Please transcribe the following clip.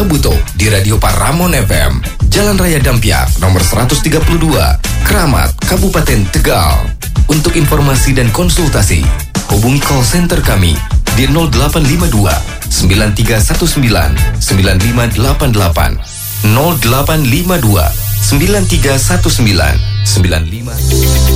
Habuto di Radio Paramon FM, Jalan Raya Dampiak, nomor 132, Keramat, Kabupaten Tegal. Untuk informasi dan konsultasi, hubungi call center kami di 0852 9319 9588 0852 9319 95